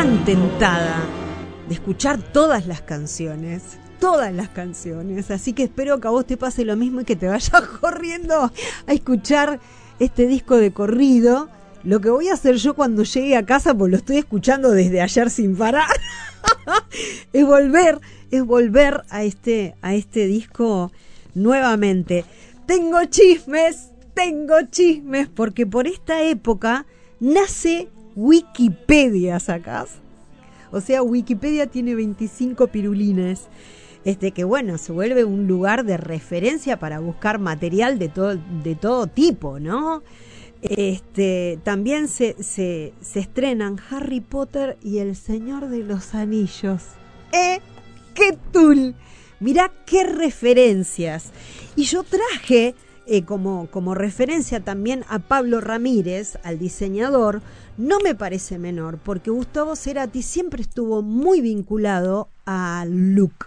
tan tentada de escuchar todas las canciones, así que espero que a vos te pase lo mismo y que te vayas corriendo a escuchar este disco de corrido. Lo que voy a hacer yo cuando llegue a casa, pues lo estoy escuchando desde ayer sin parar, es volver a este disco nuevamente. Tengo chismes, porque por esta época nace Wikipedia, ¿sacás? O sea, Wikipedia tiene 25 pirulines, que bueno, se vuelve un lugar de referencia para buscar material de todo tipo, ¿no? También se estrenan Harry Potter y El Señor de los Anillos. ¡Qué tul! Mirá qué referencias. Y yo traje como referencia también a Pablo Ramírez, al diseñador. No me parece menor, porque Gustavo Cerati siempre estuvo muy vinculado al look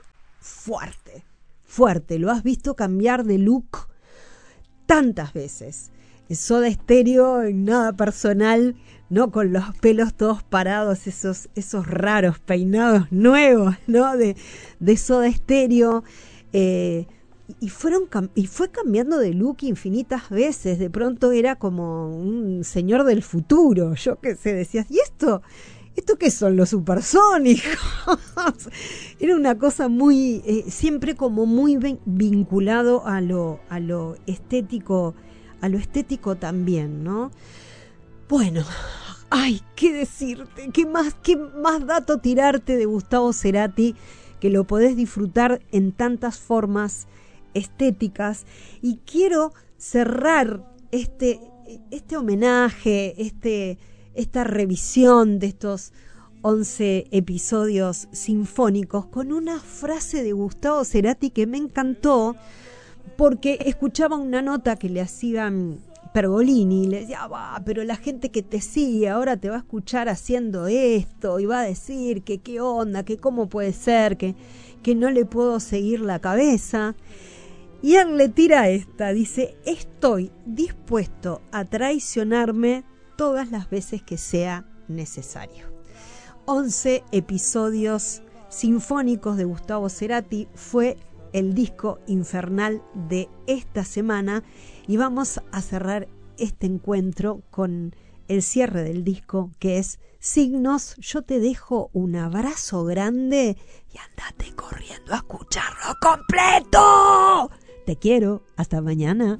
fuerte. Lo has visto cambiar de look tantas veces. Soda Stereo, nada personal, ¿no? Con los pelos todos parados, esos raros peinados nuevos, ¿no? De Soda Stereo. Y fue cambiando de look infinitas veces. De pronto era como un señor del futuro. Yo qué sé, decías, ¿y esto qué son los supersónicos? Era una cosa muy, siempre como muy vinculado a lo estético, también, ¿no? Bueno, qué decirte, qué más dato tirarte de Gustavo Cerati, que lo podés disfrutar en tantas formas estéticas. Y quiero cerrar este homenaje, esta revisión de estos 11 episodios sinfónicos con una frase de Gustavo Cerati que me encantó, porque escuchaba una nota que le hacían Pergolini y le decía, pero la gente que te sigue ahora te va a escuchar haciendo esto y va a decir que qué onda, que cómo puede ser, que no le puedo seguir la cabeza. Y él le tira dice, estoy dispuesto a traicionarme todas las veces que sea necesario. 11 episodios sinfónicos de Gustavo Cerati fue el disco infernal de esta semana, y vamos a cerrar este encuentro con el cierre del disco, que es Signos. Yo te dejo un abrazo grande y andate corriendo a escucharlo completo. Te quiero, hasta mañana.